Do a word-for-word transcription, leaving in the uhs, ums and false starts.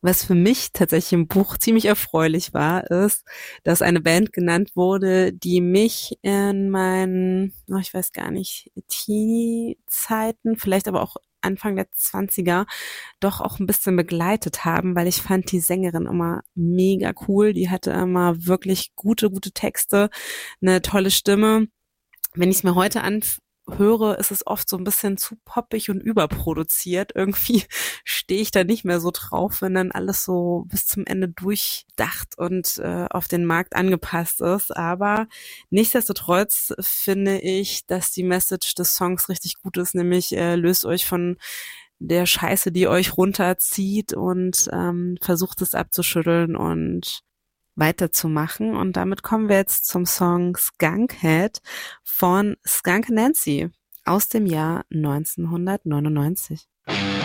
Was für mich tatsächlich im Buch ziemlich erfreulich war, ist, dass eine Band genannt wurde, die mich in meinen, oh, ich weiß gar nicht, Teenie-Zeiten, vielleicht aber auch Anfang der Zwanziger, doch auch ein bisschen begleitet haben, weil ich fand die Sängerin immer mega cool. Die hatte immer wirklich gute, gute Texte, eine tolle Stimme. Wenn ich es mir heute anhöre, ist es oft so ein bisschen zu poppig und überproduziert. Irgendwie stehe ich da nicht mehr so drauf, wenn dann alles so bis zum Ende durchdacht und äh, auf den Markt angepasst ist. Aber nichtsdestotrotz finde ich, dass die Message des Songs richtig gut ist, nämlich äh, löst euch von der Scheiße, die euch runterzieht und ähm, versucht es abzuschütteln und weiterzumachen. Und damit kommen wir jetzt zum Song Skunkhead von Skunk Nancy aus dem Jahr neunzehnhundertneunundneunzig.